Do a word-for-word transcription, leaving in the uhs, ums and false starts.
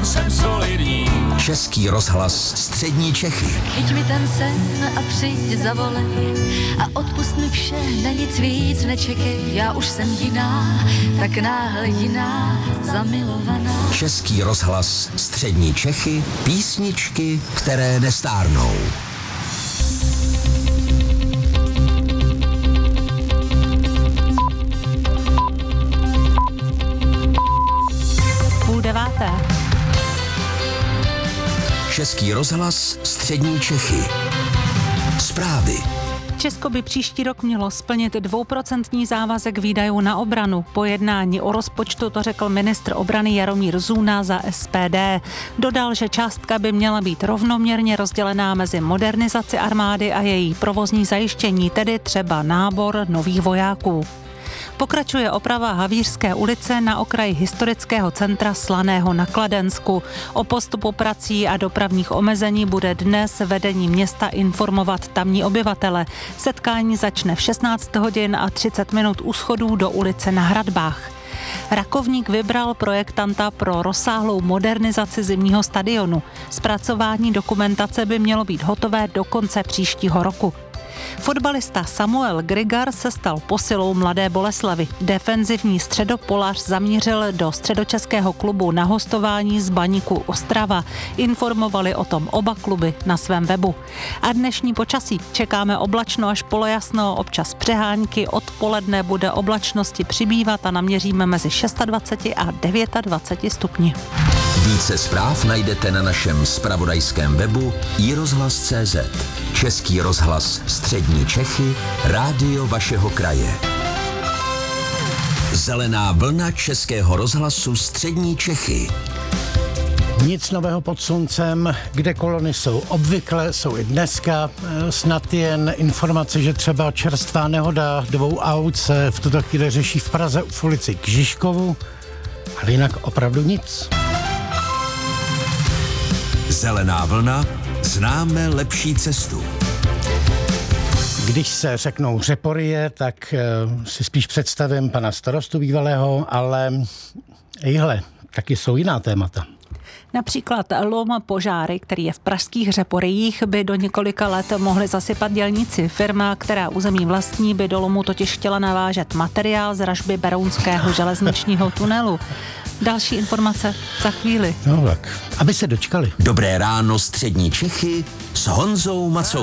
jsem solidní. Český rozhlas Střední Čechy. Chyť mi ten sen a přijď zavolej a odpust mi vše, na nic víc nečekej. Já už jsem jiná, tak náhle jiná, zamilovaná. Český rozhlas Střední Čechy. Písničky, které nestárnou. Půl deváté. Český rozhlas Střední Čechy. Zprávy. Česko by příští rok mělo splnit dvouprocentní závazek výdajů na obranu. Po jednání o rozpočtu to řekl ministr obrany Jaromír Zůna za S P D. Dodal, že částka by měla být rovnoměrně rozdělená mezi modernizaci armády a její provozní zajištění, tedy třeba nábor nových vojáků. Pokračuje oprava Havířské ulice na okraji historického centra Slaného na Kladensku. O postupu prací a dopravních omezení bude dnes vedení města informovat tamní obyvatele. Setkání začne v šestnáct hodin a třicet minut u schodů do ulice na Hradbách. Rakovník vybral projektanta pro rozsáhlou modernizaci zimního stadionu. Zpracování dokumentace by mělo být hotové do konce příštího roku. Fotbalista Samuel Grigar se stal posilou Mladé Boleslavi. Defenzivní středopolař zamířil do středočeského klubu na hostování z Baníku Ostrava. Informovali o tom oba kluby na svém webu. A dnešní počasí. Čekáme oblačno až polojasno, občas přehánky. Odpoledne bude oblačnosti přibývat a naměříme mezi dvacet šest a dvacet devět stupni. Více zpráv najdete na našem zpravodajském webu i rozhlas tečka cé zet. Český rozhlas Střední Čechy, rádio vašeho kraje. Zelená vlna Českého rozhlasu Střední Čechy. Nic nového pod sluncem, kde kolony jsou obvykle, jsou i dneska. Snad jen informace, že třeba čerstvá nehoda dvou aut se v tuto chvíli řeší v Praze v ulici k Žižkovu, ale jinak opravdu nic. Zelená vlna, známe lepší cestu. Když se řeknou Řeporyje, tak uh, si spíš představím pana starostu bývalého, ale ejhle, taky jsou jiná témata. Například lom Požáry, který je v pražských Řeporyjích, by do několika let mohli zasypat dělníci. Firma, která území vlastní, by do lomu totiž chtěla navážet materiál z ražby berounského železničního tunelu. Další informace za chvíli. No tak, aby se dočkali. Dobré ráno Střední Čechy s Honzou Macou.